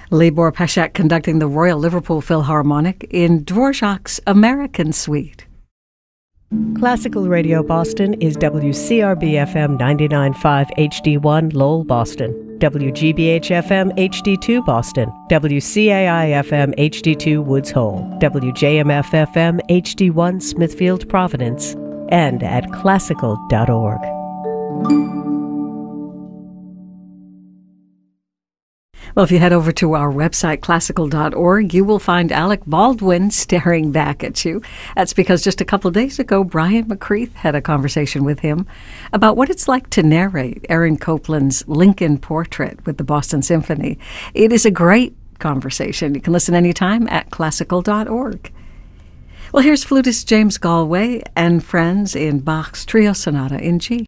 Libor Paschak conducting the Royal Liverpool Philharmonic in Dvorak's American Suite. Classical Radio Boston is WCRB-FM 99.5 HD1 Lowell, Boston, WGBH-FM HD2 Boston, WCAI-FM HD2 Woods Hole, WJMF-FM HD1 Smithfield, Providence, and at classical.org. Well, if you head over to our website, classical.org, you will find Alec Baldwin staring back at you. That's because just a couple days ago, Brian McCreath had a conversation with him about what it's like to narrate Aaron Copland's Lincoln Portrait with the Boston Symphony. It is a great conversation. You can listen anytime at classical.org. Well, here's flutist James Galway and friends in Bach's Trio Sonata in G.